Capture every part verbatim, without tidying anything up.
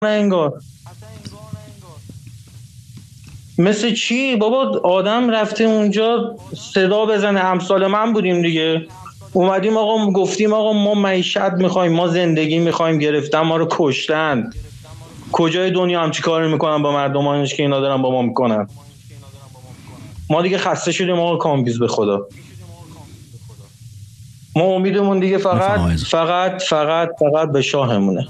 انگار مثل چی بابا؟ آدم رفته اونجا صدا بزنه، امثال من بودیم دیگه، اومدیم آقا گفتیم آقا ما معیشت میخوایم، ما زندگی میخوایم، گرفتن ما رو کشتن. کجای دنیا هم چی کار میکنن با مردمانش که اینا دارن با ما میکنن؟ ما دیگه خسته شدیم آقا کامبیز، به خدا ما امیدمون دیگه فقط فقط فقط فقط به شاهمونه،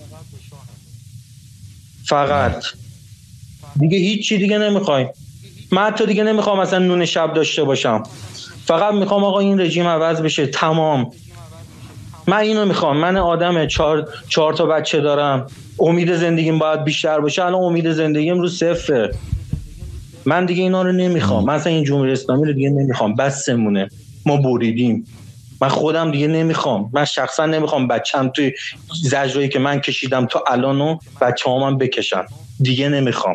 فقط دیگه هیچ چی دیگه نمیخوایم. من حتی دیگه نمیخوام مثلا نون شب داشته باشم، فقط میخوام آقا این رژیم عوض بشه، تمام. من اینو میخوام. من آدم چهار چهار تا بچه دارم، امید زندگیم باید بیشتر باشه، الان امید زندگیم رو صفره. من دیگه اینا رو نمیخوام. من مثلا این جمهوری اسلامی رو دیگه نمیخوام، بسمونه، ما بریدیم. من خودم دیگه نمیخوام، من شخصا نمیخوام بچه‌م توی زجرایی که من کشیدم تا الانو بچه‌هام هم بکشن، دیگه نمیخوام.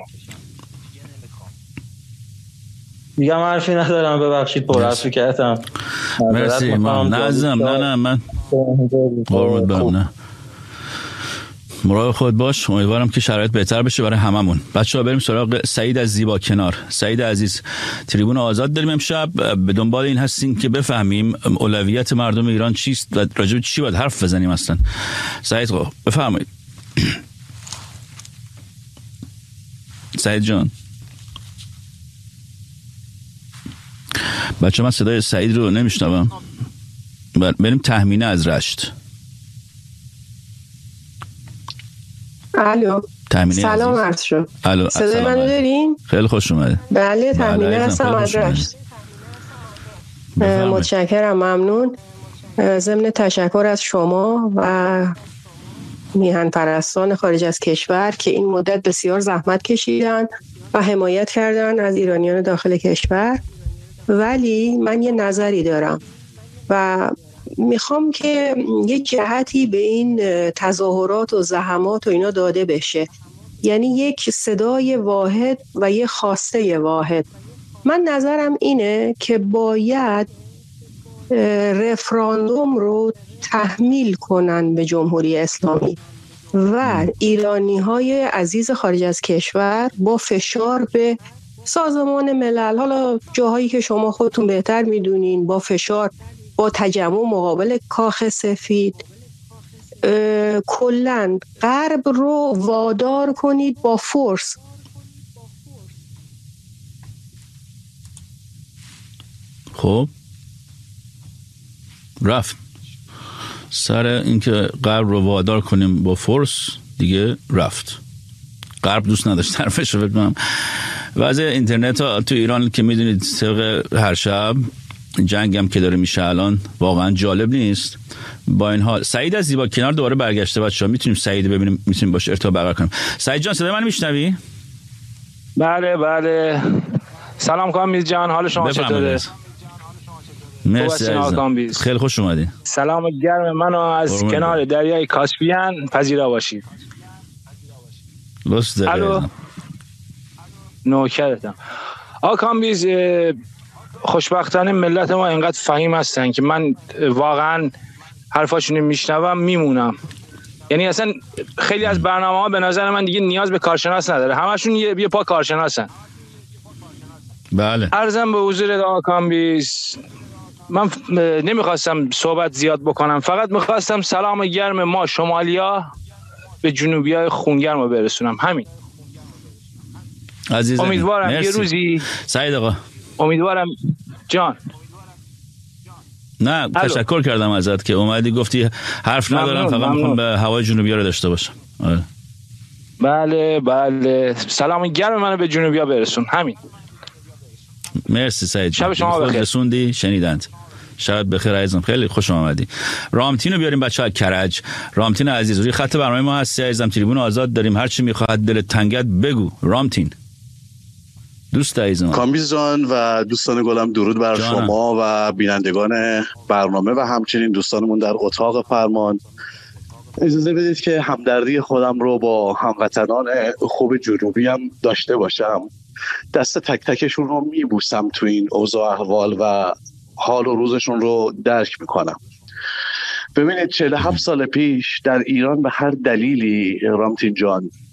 دیگه من حرفی ندارم، ببخشید پر حرفی کردم. مرسی. من نازم نه نه من قربونت برم. نه مراقب خود باش. امیدوارم که شرایط بهتر بشه برای هممون. بچه‌ها بریم سراغ سعید از زیبا کنار. سعید عزیز، تریبون آزاد داریم امشب، به دنبال این هستیم که بفهمیم اولویت مردم ایران چیست و راجع به چی باید حرف بزنیم اصلا. سعید بفرمایید. سعید جان. بچه من صدای سعید رو نمیشنوم. بریم تهمینه از رشت. الو. سلام عرض شد. صدای من دارین؟ خیلی خوش اومده. بله تهمینه هستم از رشت. متشکرم، ممنون. ضمن تشکر از شما و میهن پرستان خارج از کشور که این مدت بسیار زحمت کشیدن و حمایت کردن از ایرانیان داخل کشور. ولی من یه نظری دارم و میخوام که یه جهتی به این تظاهرات و زحمات و اینا داده بشه، یعنی یک صدای واحد و یه خواسته واحد. من نظرم اینه که باید رفراندوم رو تحمیل کنن به جمهوری اسلامی و ایرانی‌های عزیز خارج از کشور با فشار به سازمان ملل، حالا جاهایی که شما خودتون بهتر میدونین، با فشار، با تجمع مقابل کاخ سفید، کلن غرب رو وادار کنید با فورس. خب رفت سر اینکه غرب رو وادار کنیم با فورس، دیگه رفت. غرب دوست نداشت طرفش رو بکنم. وضع اینترنت ها تو ایران که میدونید طبق هر شب جنگ هم که داره میشه الان واقعا جالب نیست. با این حال سعید از زیبا کنار دوباره برگشته. بچه‌ها میتونیم سعید ببینیم، میتونیم باشه ارتباط برقرار کنیم. سعید جان صدای من میشنوی؟ بله بله. سلام کامبیز جان، حال شما چطوره؟ مرسی عزیزم، خیلی خوش اومدین. سلام گرم منو از کنار دریای کاسپیان پذیرا باشید. لطف دارید. نوکرتم. آقا کامبیز، خوشبختانه ملت ما اینقدر فهیم هستن که من واقعا حرفاشونو میشنوم میمونم. یعنی اصلا خیلی از برنامه‌ها به نظر من دیگه نیاز به کارشناس نداره، همشون یه, یه پا کارشناسن. بله. عرضم به حضور آقا کامبیز، من نمیخواستم صحبت زیاد بکنم، فقط میخواستم سلام گرم ما شمالیا به جنوبیای خونگرم رو برسونم. همین. عزیزم امیدوارم مرسی. یه روزی سعید آقا امیدوارم جان نه الو. تشکر کردم ازت که اومدی گفتی حرف ندارم، فقط میخوام به هوای جنوبی رو داشته باشم. آره. بله بله، سلام گرم منو به جنوبیا برسون. همین. مرسی سعید. شب شما بخیر. رسوندی شنیدند. شب بخیر عزیزم، خیلی خوش آمدی. رامتین رو بیاریم بچه‌ها کرج. رامتین عزیز روی خط برنامه ما هستی عزیزم، تریبون آزاد داریم، هر چی میخواد دلت تنگت بگو. رامتین دوست عزیزم. کامبیز جان و دوستان گلم، درود بر جانم. شما و بینندگان برنامه و همچنین دوستانمون در اتاق فرمان. اجازه بدید که همدردی خودم رو با هموطنان خوب جنوبی هم داشته باشم. دست تک تکشون رو میبوسم تو این اوضاع احوال و حال و روزشون رو درک میکنم. ببینید چهل و هفت سال پیش در ایران به هر دلیلی رامتین جان